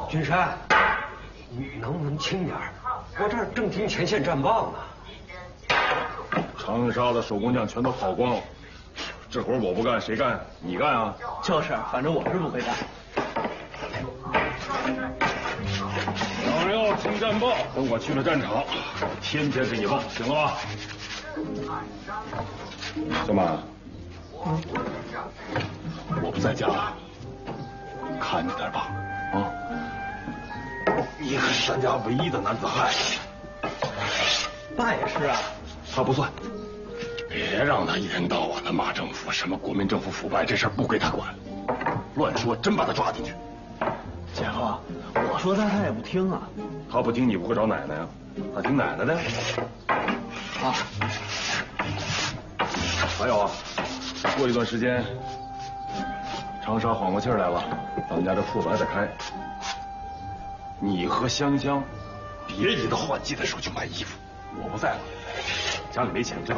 君山，你能不能轻点儿？我这儿正听前线战报呢。 长沙的手工匠全都跑光了，这活我不干谁干？你干啊？ 就是，反正我是不会干。 想要听战报，等我去了战场，天天给你报，行了吧？小满，我不在家，看着点吧，啊！你可是咱家唯一的男子汉。 爸也是啊。 他不算。别让他一天到晚的骂政府，什么国民政府腐败，这事儿不归他管。乱说，真把他抓进去。 姐夫，我说他也不听啊。 他不听，你不会找奶奶呀？他听奶奶的。 啊。 还有啊，过一段时间，长沙缓过气儿来了，咱们家这铺子还得开。你和香香，别一到换季的时候就买衣服。我不在了，家里没钱，知道。